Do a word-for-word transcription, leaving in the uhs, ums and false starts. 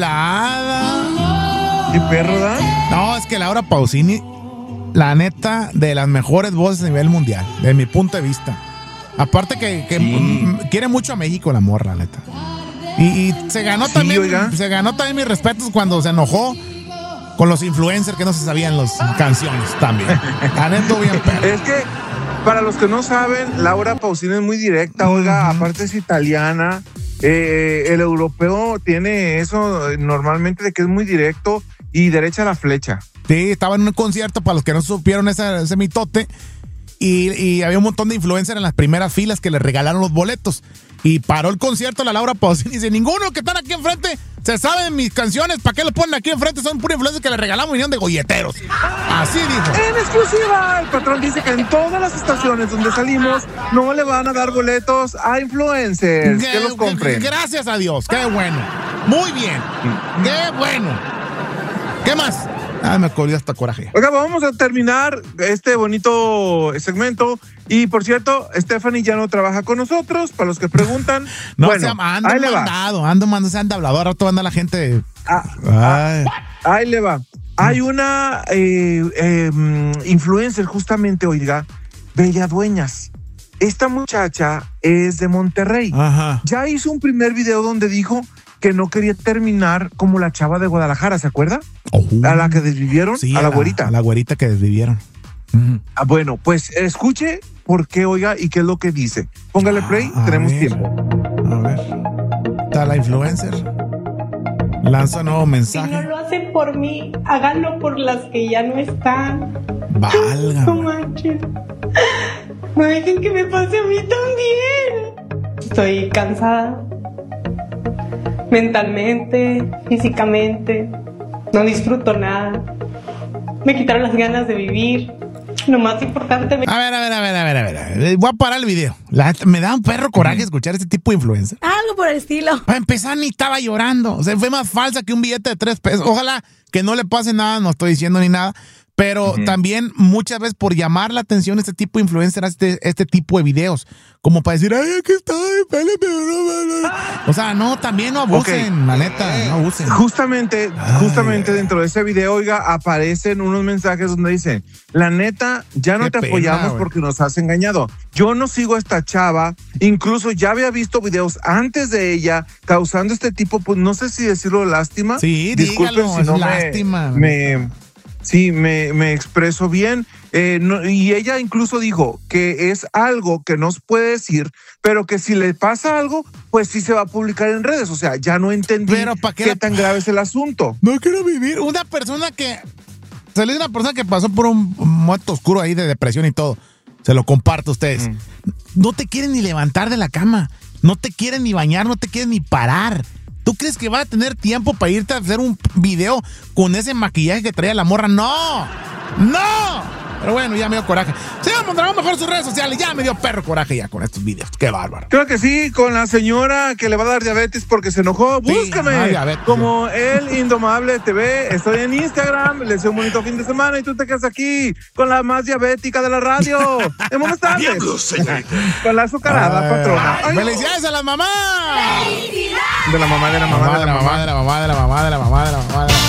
chulada. ¿Qué perro da? No, es que Laura Pausini, la neta, de las mejores voces a nivel mundial, de mi punto de vista. Aparte que, que sí. m- quiere mucho a México la morra, neta. Y, y se ganó sí, también, oiga. se ganó también mis respetos cuando se enojó con los influencers que no se sabían las canciones también. La neta, bien perro. Es que, para los que no saben, Laura Pausini es muy directa, oiga, uh-huh. aparte es italiana. Eh, el europeo tiene eso normalmente de que es muy directo y derecha a la flecha. Sí, estaba en un concierto, para los que no supieron ese, ese mitote, y, y había un montón de influencers en las primeras filas que le regalaron los boletos. Y paró el concierto la Laura Pausini y dice, ninguno que están aquí enfrente se saben mis canciones, ¿para qué los ponen aquí enfrente? Son puros influencers que le regalamos, vinieron de golleteros. Así dijo. En exclusiva, el patrón dice que en todas las estaciones donde salimos no le van a dar boletos a influencers. Que, que los compren. Gracias a Dios, qué bueno. Muy bien, qué bueno. ¿Qué más? Ah, me colgó hasta coraje. Oiga, vamos a terminar este bonito segmento. Y por cierto, Stephanie ya no trabaja con nosotros, para los que preguntan. No, bueno, se llama, ando mandado, ando mandado, se anda hablador, ahora todo anda la gente. Ah, ah, ahí le va. Hay una eh, eh, influencer justamente, oiga, Bella Dueñas. Esta muchacha es de Monterrey. Ajá. Ya hizo un primer video donde dijo que no quería terminar como la chava de Guadalajara, ¿se acuerda? Oh. A la que desvivieron, sí, a, a la la güerita. A la güerita que desvivieron. Uh-huh. Ah, bueno, pues escuche por qué, oiga, y qué es lo que dice. Póngale play, ah, tenemos ver, tiempo. A ver. Está la influencer. Lanza nuevo mensaje. Si no lo hacen por mí, háganlo por las que ya no están. Válgame. No manches. No dejen que me pase a mí también. Estoy cansada. Mentalmente, físicamente. No disfruto nada. Me quitaron las ganas de vivir. Lo más importante... Me... A ver, a ver, a ver, a ver, a ver. Voy a parar el video. La, me da un perro coraje escuchar este tipo de influencer. Algo por el estilo. Para empezar, ni estaba llorando. O sea, fue más falsa que un billete de tres pesos. Ojalá que no le pase nada, no estoy diciendo ni nada. Pero uh-huh. también muchas veces por llamar la atención este tipo de influencer hace este, este tipo de videos. Como para decir, ay, aquí está, pélame. O sea, no, también no abusen, okay. la neta, no abusen. Justamente, ay, justamente ay, dentro de ese video, oiga, aparecen unos mensajes donde dicen, la neta, ya no te pena, apoyamos wey. Porque nos has engañado. Yo no sigo a esta chava, incluso ya había visto videos antes de ella causando este tipo, pues no sé si decirlo lástima. Sí, disculpen dígalo, si no es me, lástima. Me, sí, me, me expreso bien. Eh, no, y ella incluso dijo que es algo que nos puede decir, pero que si le pasa algo, pues sí se va a publicar en redes. O sea, ya no entendí pero ¿pa qué, qué la... tan grave es el asunto. No quiero vivir. Una persona que... Salió una persona que pasó por un momento oscuro ahí de depresión y todo. Se lo comparto a ustedes. Mm. No te quieren ni levantar de la cama. No te quieren ni bañar, no te quieren ni parar. ¿Tú crees que va a tener tiempo para irte a hacer un video con ese maquillaje que traía la morra? ¡No! ¡No! Pero bueno, ya me dio coraje. Señor Mondragón, mejor sus redes sociales. Ya me dio perro coraje ya con estos videos. ¡Qué bárbaro! Creo que sí, con la señora que le va a dar diabetes porque se enojó. Sí, búscame ah, diabetes, como sí. El Indomable T V. Estoy en Instagram. Les deseo un bonito fin de semana y tú te quedas aquí con la más diabética de la radio. En buenas tardes. Con la azucarada, ay, patrona. Ay, ¡felicidades a las mamás! ¡Felicidades! De la mamá, de la mamá, de la mamá, de la mamá, de la mamá, de la mamá, de la mamá, de la mamá.